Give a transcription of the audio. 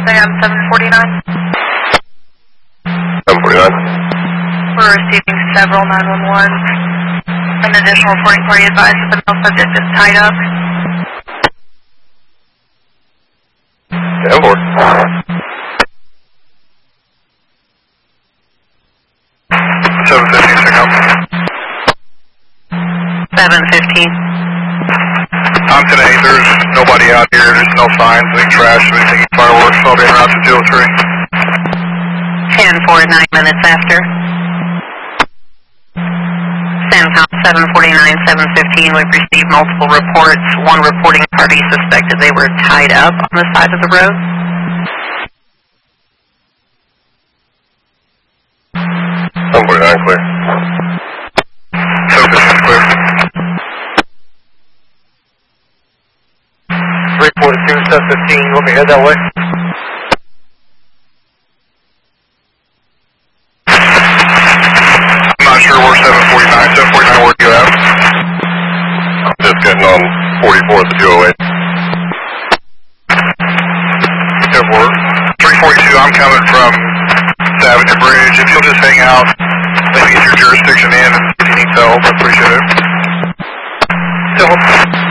AM 749. 749. We're receiving several 911. An additional reporting party advised that the male subject is tied up. Yeah, board. 715, check out. 715. I'm 10-8, there's nobody out here, there's no signs, any trash, anything, fireworks, so I'll be en route to 203. 10-4, 9 minutes after. CENTCOM 749, 715, we've received multiple reports. One reporting party suspected they were tied up on the side of the road. Clear. 715 clear. 342, 715, you want me to head that way? I'm not sure where 749, 749 where you at? I'm just getting on 44th to 208. Airport. 342, I'm coming from Avenue Bridge. If you'll just hang out, maybe get your jurisdiction in and if you need help, I appreciate it. Still.